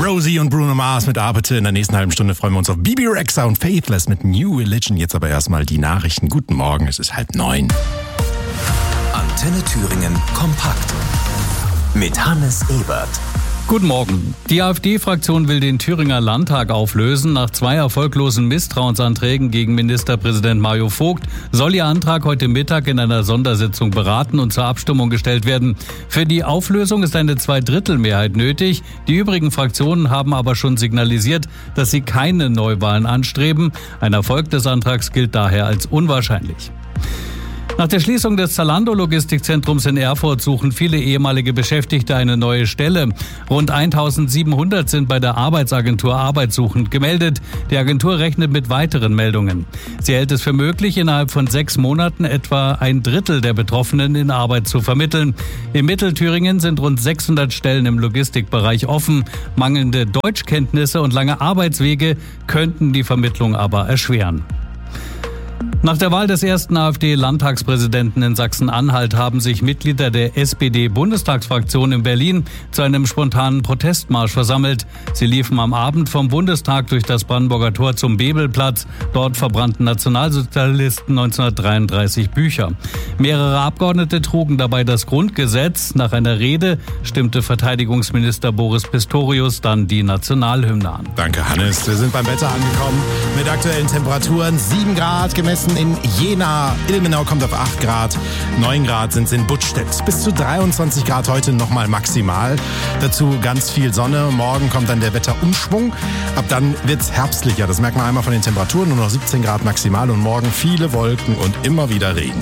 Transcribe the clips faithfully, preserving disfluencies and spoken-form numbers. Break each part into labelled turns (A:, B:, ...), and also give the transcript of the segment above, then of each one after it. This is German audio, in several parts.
A: Rosie und Bruno Mars mit Arbete. In der nächsten halben Stunde freuen wir uns auf Bebe Rexha und Faithless mit New Religion. Jetzt aber erstmal die Nachrichten. Guten Morgen, es ist halb neun.
B: Antenne Thüringen kompakt mit Hannes Ebert.
C: Guten Morgen. Die AfD-Fraktion will den Thüringer Landtag auflösen. Nach zwei erfolglosen Misstrauensanträgen gegen Ministerpräsident Mario Vogt soll ihr Antrag heute Mittag in einer Sondersitzung beraten und zur Abstimmung gestellt werden. Für die Auflösung ist eine Zweidrittelmehrheit nötig. Die übrigen Fraktionen haben aber schon signalisiert, dass sie keine Neuwahlen anstreben. Ein Erfolg des Antrags gilt daher als unwahrscheinlich. Nach der Schließung des Zalando-Logistikzentrums in Erfurt suchen viele ehemalige Beschäftigte eine neue Stelle. Rund eintausendsiebenhundert sind bei der Arbeitsagentur arbeitssuchend gemeldet. Die Agentur rechnet mit weiteren Meldungen. Sie hält es für möglich, innerhalb von sechs Monaten etwa ein Drittel der Betroffenen in Arbeit zu vermitteln. In Mittelthüringen sind rund sechshundert Stellen im Logistikbereich offen. Mangelnde Deutschkenntnisse und lange Arbeitswege könnten die Vermittlung aber erschweren. Nach der Wahl des ersten AfD-Landtagspräsidenten in Sachsen-Anhalt haben sich Mitglieder der S P D-Bundestagsfraktion in Berlin zu einem spontanen Protestmarsch versammelt. Sie liefen am Abend vom Bundestag durch das Brandenburger Tor zum Bebelplatz. Dort verbrannten Nationalsozialisten neunzehnhundertdreiunddreißig Bücher. Mehrere Abgeordnete trugen dabei das Grundgesetz. Nach einer Rede stimmte Verteidigungsminister Boris Pistorius dann die Nationalhymne an.
A: Danke, Hannes. Wir sind beim Wetter angekommen mit aktuellen Temperaturen. sieben Grad gemessen in Jena. Ilmenau kommt auf acht Grad. neun Grad sind es in Buttstedt. Bis zu dreiundzwanzig Grad heute nochmal maximal. Dazu ganz viel Sonne. Morgen kommt dann der Wetterumschwung. Ab dann wird es herbstlicher. Das merkt man einmal von den Temperaturen. Nur noch siebzehn Grad maximal und morgen viele Wolken und immer wieder Regen.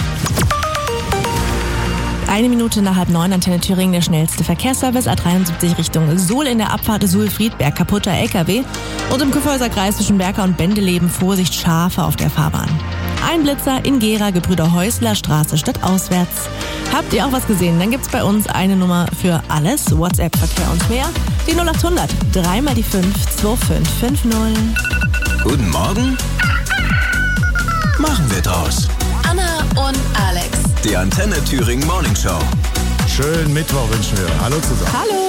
D: Eine Minute nach halb neun, Antenne Thüringen, der schnellste Verkehrsservice, A dreiundsiebzig Richtung Suhl in der Abfahrt Suhl-Friedberg, kaputter L K W. Und im Kyffhäuser Kreis zwischen Berka und Bendeleben, Vorsicht, Schafe auf der Fahrbahn. Ein Blitzer in Gera, Gebrüder Häusler Straße stadtauswärts. Habt ihr auch was gesehen? Dann gibt's bei uns eine Nummer für alles. WhatsApp, Verkehr und mehr. Die null achthundert, drei mal die fünf, zwei fünf fünf null.
B: Guten Morgen. Machen wir draus.
E: Anna und Alex.
B: Die Antenne Thüringen Morning Show.
A: Schönen Mittwoch wünschen wir. Hallo zusammen.
D: Hallo.